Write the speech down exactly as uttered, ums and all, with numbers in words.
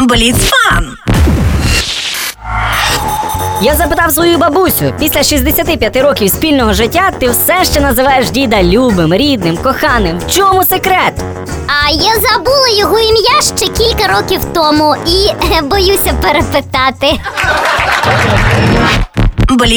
Бліцфан. Я запитав свою бабусю, після шістдесяти п'яти років спільного життя ти все ще називаєш діда любим, рідним, коханим. В чому секрет? А я забула його ім'я ще кілька років тому і е, боюся перепитати. Бліцфан.